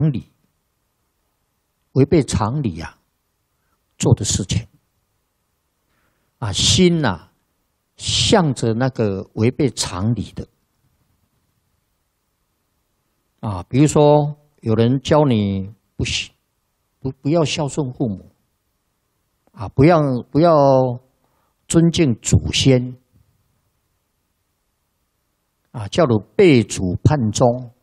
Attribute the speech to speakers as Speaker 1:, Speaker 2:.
Speaker 1: 理，违背常理啊做的事情啊，心呐、向着那个违背常理的啊，比如说有人教你不要孝顺父母啊，不要尊敬祖先啊，叫做背祖叛宗